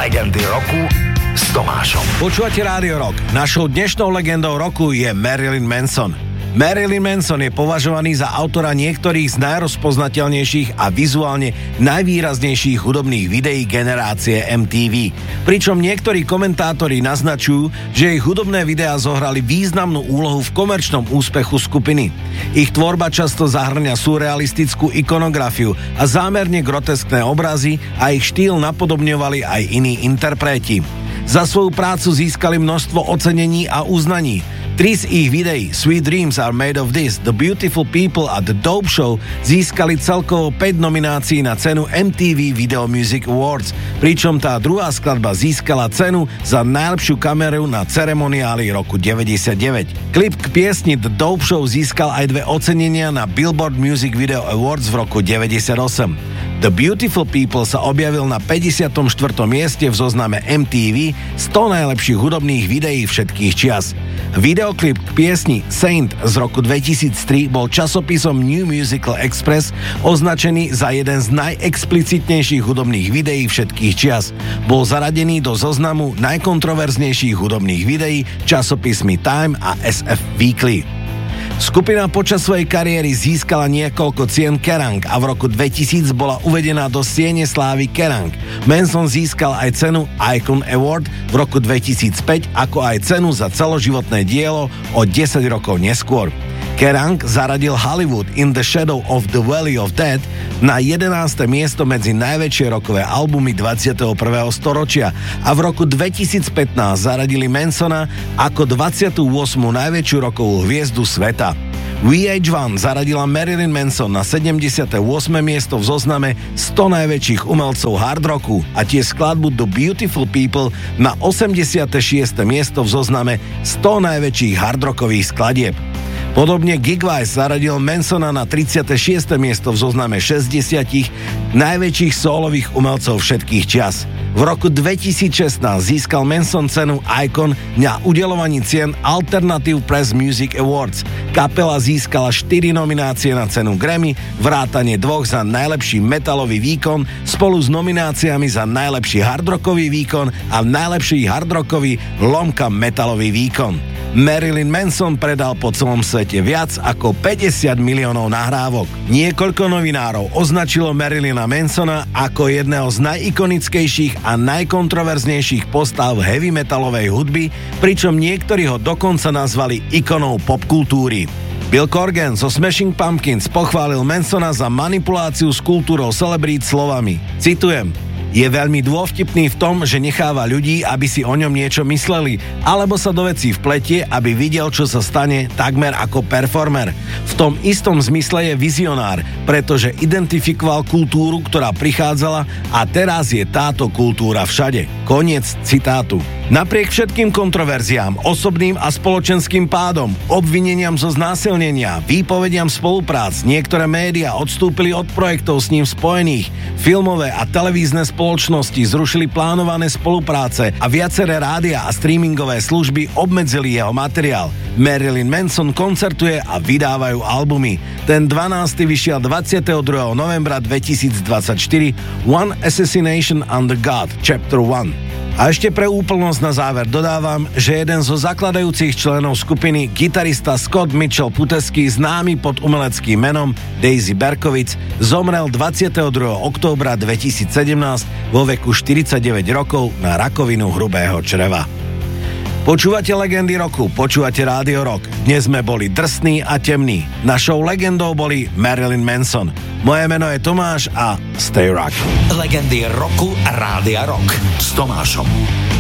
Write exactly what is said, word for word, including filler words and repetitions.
Legendy roku s Tomášom. Počúvate Rádio Rock. Našou dnešnou legendou roku je Marilyn Manson. Marilyn Manson je považovaný za autora niektorých z najrozpoznateľnejších a vizuálne najvýraznejších hudobných videí generácie em té vé. Pričom niektorí komentátori naznačujú, že jej hudobné videá zohrali významnú úlohu v komerčnom úspechu skupiny. Ich tvorba často zahrňa surrealistickú ikonografiu a zámerne groteskné obrazy a ich štýl napodobňovali aj iní interpreti. Za svoju prácu získali množstvo ocenení a uznaní. Tri z ich videí, Sweet Dreams Are Made of This, The Beautiful People a The Dope Show, získali celkovo päť nominácií na cenu em té vé Video Music Awards, pričom tá druhá skladba získala cenu za najlepšiu kameru na ceremoniáli roku deväťdesiatdeväť. Klip k piesni The Dope Show získal aj dve ocenenia na Billboard Music Video Awards v roku deväťdesiatosem. The Beautiful People sa objavil na päťdesiatom štvrtom mieste v zozname em té vé sto najlepších hudobných videí všetkých čias. Videoklip k piesni Saint z roku dvetisíctri bol časopisom New Musical Express označený za jeden z najexplicitnejších hudobných videí všetkých čias. Bol zaradený do zoznamu najkontroverznejších hudobných videí časopismi Time a es ef Weekly. Skupina počas svojej kariéry získala niekoľko cien Kerrang a v roku dvetisíc bola uvedená do siene slávy Kerrang. Manson získal aj cenu Icon Award v roku dvetisícpäť, ako aj cenu za celoživotné dielo o desať rokov neskôr. Kerrang zaradil Hollywood in the Shadow of the Valley of Death na jedenáste miesto medzi najväčšie rokové albumy dvadsiateho prvého storočia a v roku dvetisícpätnásť zaradili Mansona ako dvadsiatu ôsmu najväčšiu rokovú hviezdu sveta. vé há jeden zaradila Marilyn Manson na sedemdesiate ôsme miesto v zozname sto najväčších umelcov hard rocku a tiež skladbu The Beautiful People na osemdesiate šieste miesto v zozname sto najväčších hard rockových skladieb. Podobne Gigwise zaradil Mansona na tridsiate šieste miesto v zozname šesťdesiat najväčších sólových umelcov všetkých čias. V roku dvetisícšestnásť získal Manson cenu Icon na udeľovaní cien Alternative Press Music Awards. Kapela získala štyri nominácie na cenu Grammy, vrátane dvoch za najlepší metalový výkon spolu s nomináciami za najlepší hardrockový výkon a najlepší hardrockový lomka metalový výkon. Marilyn Manson predal po celom svete viac ako päťdesiat miliónov nahrávok. Niekoľko novinárov označilo Marilyna Mansona ako jedného z najikonickejších a najkontroverznejších postav heavy metalovej hudby, pričom niektorí ho dokonca nazvali ikonou popkultúry. Bill Corgan zo Smashing Pumpkins pochválil Mansona za manipuláciu s kultúrou celebrít slovami. Citujem: je veľmi dôvtipný v tom, že necháva ľudí, aby si o ňom niečo mysleli, alebo sa do vecí vpletie, aby videl, čo sa stane, takmer ako performer. V tom istom zmysle je vizionár, pretože identifikoval kultúru, ktorá prichádzala a teraz je táto kultúra všade. Koniec citátu. Napriek všetkým kontroverziám, osobným a spoločenským pádom, obvineniam zo znásilnenia, výpovediam spoluprác, niektoré médiá odstúpili od projektov s ním spojených, filmové a televízne spoločnosti zrušili plánované spolupráce a viaceré rádia a streamingové služby obmedzili jeho materiál. Marilyn Manson koncertuje a vydávajú albumy. Ten dvanásty vyšiel dvadsiateho druhého novembra dvetisícdvadsaťštyri One Assassination Under God, Chapter one. A ešte pre úplnosť na záver dodávam, že jeden zo zakladajúcich členov skupiny, gitarista Scott Mitchell Putesky, známy pod umeleckým menom Daisy Berkowitz, zomrel dvadsiateho druhého októbra dvetisícsedemnásť vo veku štyridsaťdeväť rokov na rakovinu hrubého čreva. Počúvate Legendy roku, počúvate Rádio Rock. Dnes sme boli drsní a temní. Našou legendou boli Marilyn Manson. Moje meno je Tomáš a Stay Rock. Legendy roku Rádia Rock s Tomášom.